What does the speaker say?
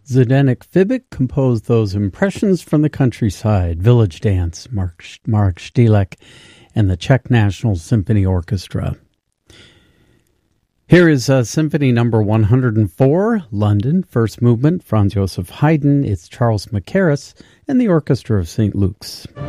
Zdeněk Fibic composed those Impressions from the Countryside, Village Dance, Mark Štílek, and the Czech National Symphony Orchestra. Here is Symphony number 104, London, first movement, Franz Joseph Haydn. It's Charles Mackerras and the Orchestra of St. Luke's.